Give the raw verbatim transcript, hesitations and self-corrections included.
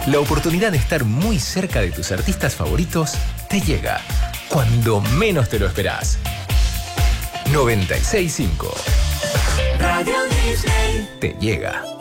La oportunidad de estar muy cerca de tus artistas favoritos te llega cuando menos te lo esperás. noventa y seis punto cinco. Radio Disney te llega.